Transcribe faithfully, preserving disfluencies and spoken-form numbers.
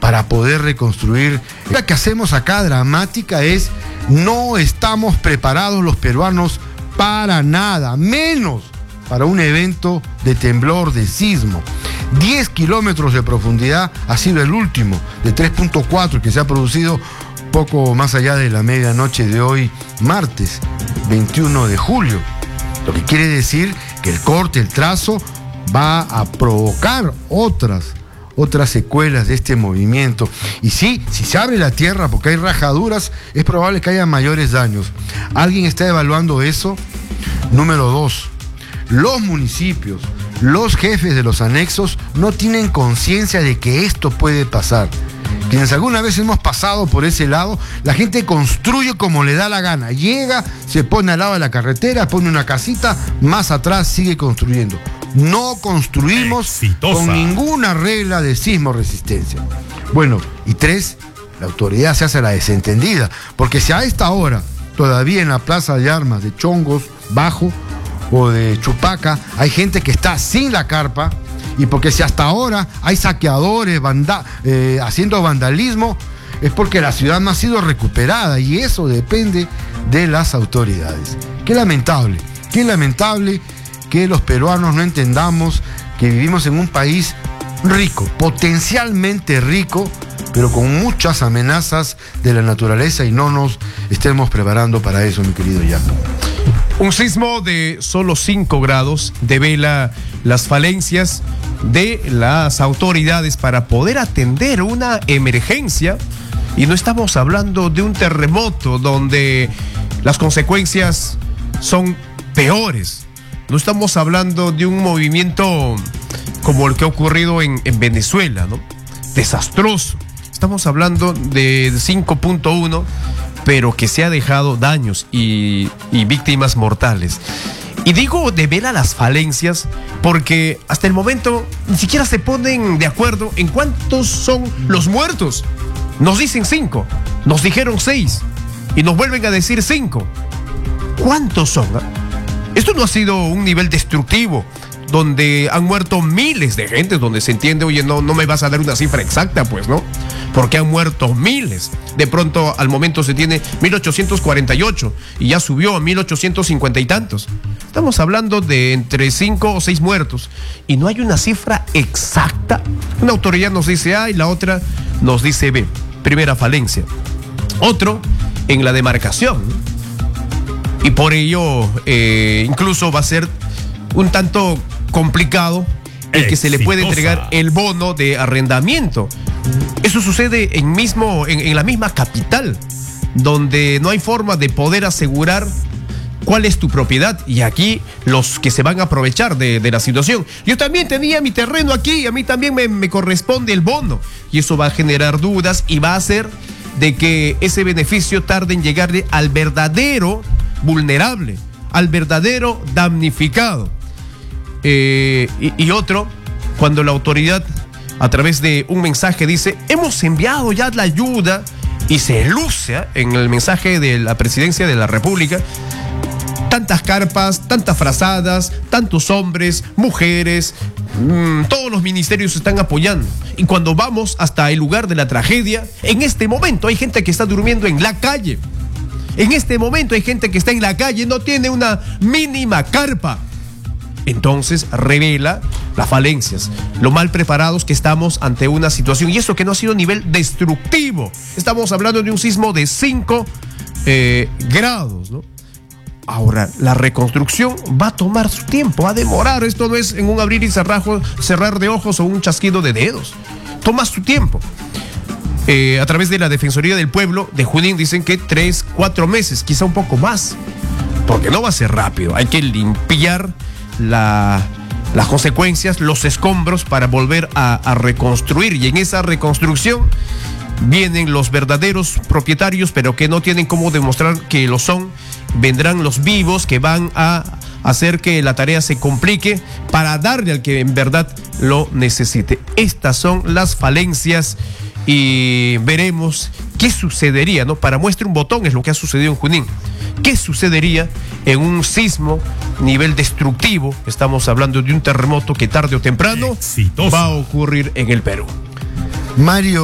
para poder reconstruir. La que hacemos acá dramática es: no estamos preparados los peruanos para nada, menos para un evento de temblor, de sismo. diez kilómetros de profundidad ha sido el último, de tres punto cuatro, que se ha producido poco más allá de la medianoche de hoy, martes veintiuno de julio. Lo que quiere decir que el corte, el trazo, va a provocar otras, otras secuelas de este movimiento. Y sí, si se abre la tierra porque hay rajaduras, es probable que haya mayores daños. ¿Alguien está evaluando eso? Número dos, los municipios, los jefes de los anexos no tienen conciencia de que esto puede pasar. Quienes alguna vez hemos pasado por ese lado, la gente construye como le da la gana. Llega, se pone al lado de la carretera, pone una casita, más atrás sigue construyendo. No construimos Exitosa. Con ninguna regla de sismo resistencia. Bueno, y tres, la autoridad se hace la desentendida, porque si a esta hora todavía en la plaza de armas de Chongos, Bajo o de Chupaca hay gente que está sin la carpa, y porque si hasta ahora hay saqueadores vanda, eh, haciendo vandalismo, es porque la ciudad no ha sido recuperada, y eso depende de las autoridades. Qué lamentable, qué lamentable que los peruanos no entendamos que vivimos en un país rico, potencialmente rico, pero con muchas amenazas de la naturaleza, y no nos estemos preparando para eso, mi querido Jaco. Un sismo de solo cinco grados devela las falencias de las autoridades para poder atender una emergencia, y no estamos hablando de un terremoto donde las consecuencias son peores. No estamos hablando de un movimiento como el que ha ocurrido en, en Venezuela, ¿no? Desastroso. Estamos hablando de cinco punto uno, pero que se ha dejado daños y, y víctimas mortales. Y digo devela las falencias porque hasta el momento ni siquiera se ponen de acuerdo en cuántos son los muertos. Nos dicen cinco, nos dijeron seis y nos vuelven a decir cinco. ¿Cuántos son? ¿Eh? Esto no ha sido un nivel destructivo donde han muerto miles de gente, donde se entiende, oye, no, no me vas a dar una cifra exacta, pues, ¿no? Porque han muerto miles. De pronto, al momento se tiene mil ochocientos cuarenta y ocho y ya subió a mil ochocientos cincuenta y tantos. Estamos hablando de entre cinco o seis muertos y no hay una cifra exacta. Una autoridad nos dice A y la otra nos dice B. Primera falencia. Otro, en la demarcación. Y por ello, eh, incluso va a ser un tanto complicado el que se le puede entregar el bono de arrendamiento. Eso sucede en, mismo, en, en la misma capital, donde no hay forma de poder asegurar cuál es tu propiedad, y aquí los que se van a aprovechar de, de la situación. Yo también tenía mi terreno aquí, a mí también me, me corresponde el bono, y eso va a generar dudas y va a hacer de que ese beneficio tarde en llegarle al verdadero vulnerable, al verdadero damnificado. Eh, y, y otro, cuando la autoridad a través de un mensaje dice: hemos enviado ya la ayuda, y se luce en el mensaje de la presidencia de la República tantas carpas, tantas frazadas, tantos hombres, mujeres, mmm, todos los ministerios están apoyando. Y cuando vamos hasta el lugar de la tragedia, en este momento hay gente que está durmiendo en la calle. En este momento hay gente que está en la calle, no tiene una mínima carpa. Entonces revela las falencias, lo mal preparados que estamos ante una situación, y eso que no ha sido a nivel destructivo. Estamos hablando de un sismo de cinco eh, grados, ¿no? Ahora, la reconstrucción va a tomar su tiempo, va a demorar. Esto no es en un abrir y cerrar, cerrar de ojos o un chasquido de dedos. Toma su tiempo. Eh, a través de la Defensoría del Pueblo de Junín dicen que tres, cuatro meses, quizá un poco más, porque no va a ser rápido. Hay que limpiar la, las consecuencias, los escombros, para volver a, a reconstruir, y en esa reconstrucción vienen los verdaderos propietarios, pero que no tienen cómo demostrar que lo son. Vendrán los vivos que van a hacer que la tarea se complique para darle al que en verdad lo necesite. Estas son las falencias, y veremos qué sucedería, ¿no? Para muestra un botón es lo que ha sucedido en Junín. ¿Qué sucedería en un sismo nivel destructivo? Estamos hablando de un terremoto que tarde o temprano Exitoso. va a ocurrir en el Perú. Mario